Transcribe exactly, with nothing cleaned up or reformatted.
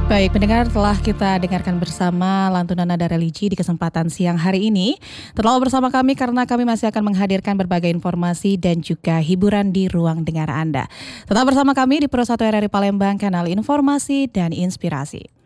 Baik, pendengar telah kita dengarkan bersama lantunan nada religi di kesempatan siang hari ini. Tetaplah bersama kami karena kami masih akan menghadirkan berbagai informasi dan juga hiburan di ruang dengar Anda. Tetap bersama kami di Pro satu R R I Palembang, kanal informasi dan inspirasi.